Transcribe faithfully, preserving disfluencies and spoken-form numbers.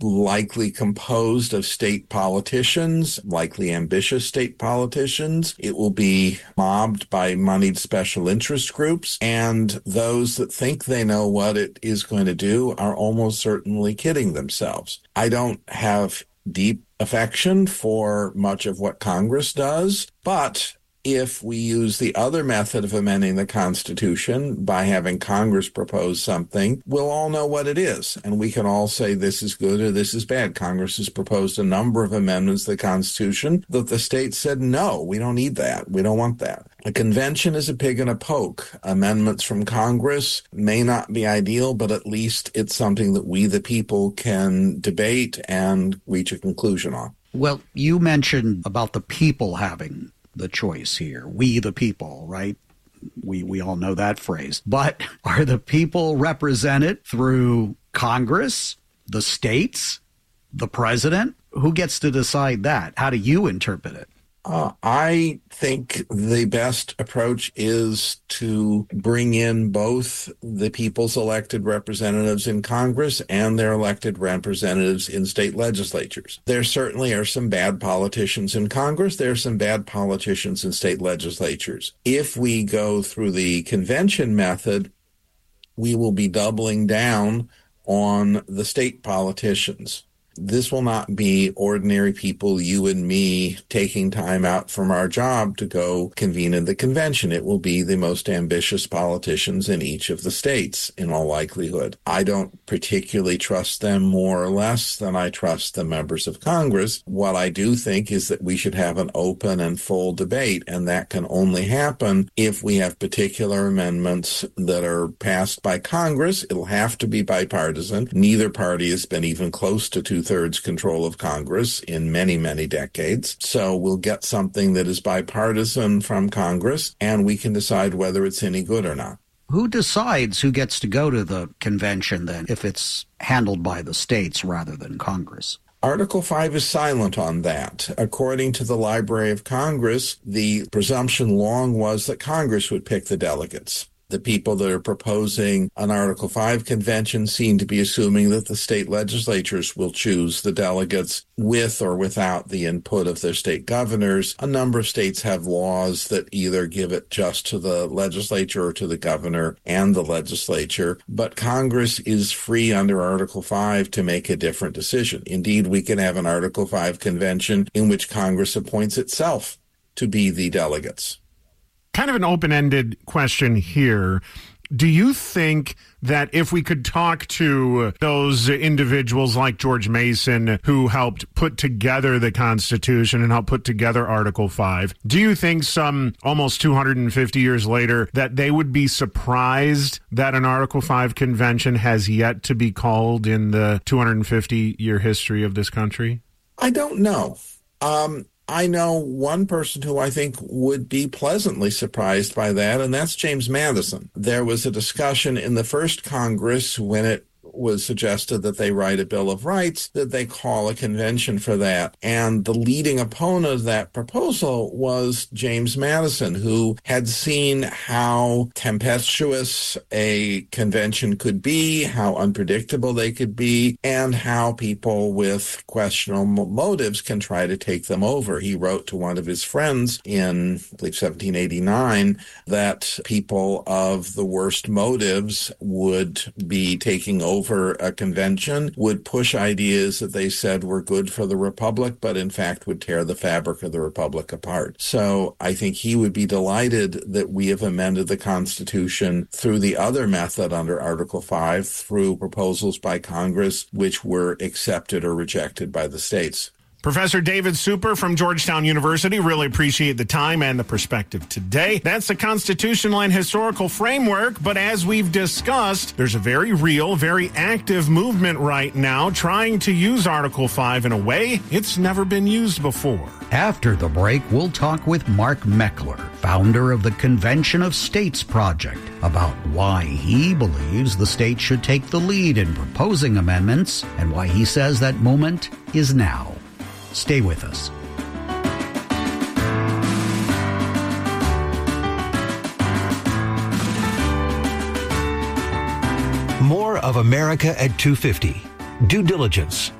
likely composed of state politicians, likely ambitious state politicians. It will be mobbed by moneyed special interest groups, and those that think they know what it is going to do are almost certainly kidding themselves. I don't have deep affection for much of what Congress does, but if we use the other method of amending the Constitution by having Congress propose something, we'll all know what it is. And we can all say this is good or this is bad. Congress has proposed a number of amendments to the Constitution that the states said, no, we don't need that. We don't want that. A convention is a pig in a poke. Amendments from Congress may not be ideal, but at least it's something that we, the people, can debate and reach a conclusion on. Well, you mentioned about the people having the choice here. We the people, right? We we all know that phrase. But are the people represented through Congress, the states, the president? Who gets to decide that? How do you interpret it? Uh, I think the best approach is to bring in both the people's elected representatives in Congress and their elected representatives in state legislatures. There certainly are some bad politicians in Congress. There are some bad politicians in state legislatures. If we go through the convention method, we will be doubling down on the state politicians. This will not be ordinary people, you and me, taking time out from our job to go convene in the convention. It will be the most ambitious politicians in each of the states, in all likelihood. I don't particularly trust them more or less than I trust the members of Congress. What I do think is that we should have an open and full debate, and that can only happen if we have particular amendments that are passed by Congress. It'll have to be bipartisan. Neither party has been even close to two two-thirds control of Congress in many, many decades. So we'll get something that is bipartisan from Congress, and we can decide whether it's any good or not. Who decides who gets to go to the convention, then, if it's handled by the states rather than Congress? Article five is silent on that. According to the Library of Congress, the presumption long was that Congress would pick the delegates. The people that are proposing an Article five convention seem to be assuming that the state legislatures will choose the delegates with or without the input of their state governors. A number of states have laws that either give it just to the legislature or to the governor and the legislature, but Congress is free under Article five to make a different decision. Indeed, we can have an Article five convention in which Congress appoints itself to be the delegates. Kind of an open-ended question here. Do you think that if we could talk to those individuals like George Mason who helped put together the Constitution and helped put together Article five, do you think some almost two hundred fifty years later that they would be surprised that an Article five convention has yet to be called in the two hundred fifty year history of this country? I don't know. Um I know one person who I think would be pleasantly surprised by that, and that's James Madison. There was a discussion in the first Congress when it was suggested that they write a Bill of Rights, that they call a convention for that. And the leading opponent of that proposal was James Madison, who had seen how tempestuous a convention could be, how unpredictable they could be, and how people with questionable motives can try to take them over. He wrote to one of his friends in, I believe, seventeen eighty-nine, that people of the worst motives would be taking over over a convention, would push ideas that they said were good for the Republic, but in fact would tear the fabric of the Republic apart. So I think he would be delighted that we have amended the Constitution through the other method under Article five, through proposals by Congress, which were accepted or rejected by the states. Professor David Super from Georgetown University, really appreciate the time and the perspective today. That's the constitutional and historical framework, but as we've discussed, there's a very real, very active movement right now trying to use Article five in a way it's never been used before. After the break, we'll talk with Mark Meckler, founder of the Convention of States Project, about why he believes the states should take the lead in proposing amendments and why he says that moment is now. Stay with us. More of America at two fifty. Due diligence.